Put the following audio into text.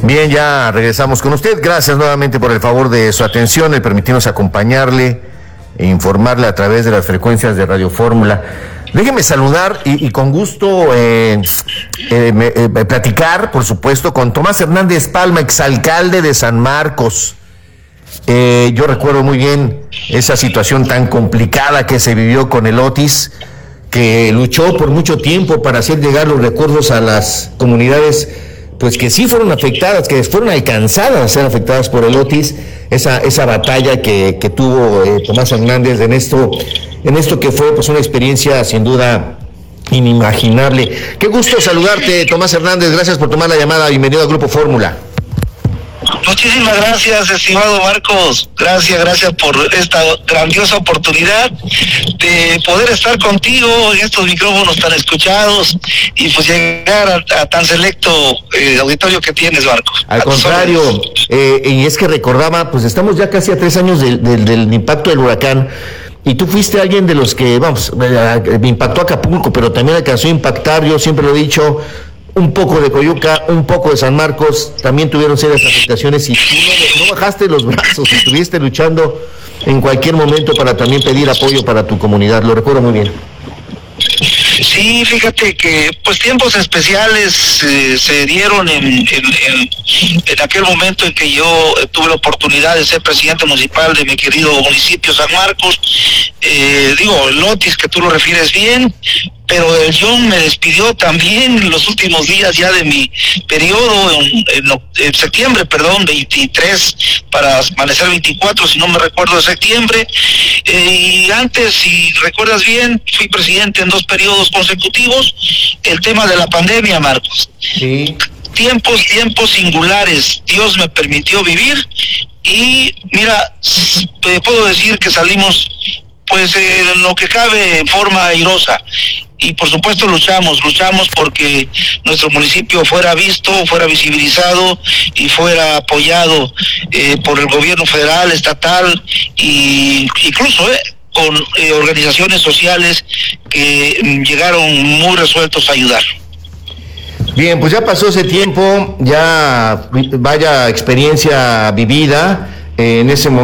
Bien, ya regresamos con usted. Gracias nuevamente por el favor de su atención, el permitirnos acompañarle e informarle a través de las frecuencias de Radio Fórmula. Déjeme saludar y con gusto platicar, por supuesto, con Tomás Hernández Palma, exalcalde de San Marcos. Yo recuerdo muy bien esa situación tan complicada que se vivió con el Otis, que luchó por mucho tiempo para hacer llegar los recursos a las comunidades pues que sí fueron afectadas, que fueron alcanzadas a ser afectadas por el Otis, esa batalla que tuvo Tomás Hernández en esto que fue pues una experiencia sin duda inimaginable. Qué gusto saludarte, Tomás Hernández, gracias por tomar la llamada, bienvenido al Grupo Fórmula. Muchísimas gracias, estimado Marcos. Gracias por esta grandiosa oportunidad de poder estar contigo en estos micrófonos tan escuchados y pues llegar a tan selecto auditorio que tienes, Marcos. Al contrario, y es que recordaba, pues estamos ya casi a 3 años del impacto del huracán. Y tú fuiste alguien de los que, me impactó Acapulco, pero también alcanzó a impactar, yo siempre lo he dicho, un poco de Coyuca, un poco de San Marcos, también tuvieron serias afectaciones y tú no bajaste los brazos, estuviste luchando en cualquier momento para también pedir apoyo para tu comunidad, lo recuerdo muy bien. Sí, fíjate que pues tiempos especiales se dieron en aquel momento en que yo tuve la oportunidad de ser presidente municipal de mi querido municipio San Marcos. El Otis, que tú lo refieres bien, pero el John me despidió también en los últimos días ya de mi periodo, en septiembre, 23 para amanecer 24, si no me recuerdo, de septiembre. Y antes, si recuerdas bien, fui presidente en 2 periodos consecutivos. El tema de la pandemia, Marcos. Sí. Tiempos singulares Dios me permitió vivir y mira, te puedo decir que salimos pues en lo que cabe en forma airosa y por supuesto luchamos porque nuestro municipio fuera visto, fuera visibilizado y fuera apoyado por el gobierno federal, estatal e incluso con organizaciones sociales que llegaron muy resueltos a ayudar. Bien, pues ya pasó ese tiempo, ya vaya experiencia vivida en ese momento.